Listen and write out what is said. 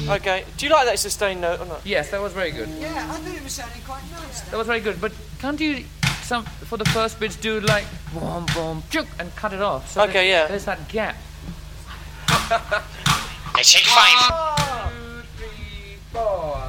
Okay. Do you like that sustained note or not? Yes, that was very good. Yeah, I thought it was sounding quite nice. That was very good, but can't you, for the first bits, do like boom, boom, chuk, and cut it off? So Okay, yeah. There's that gap. Let's take 5. 1, 2, 3, 4.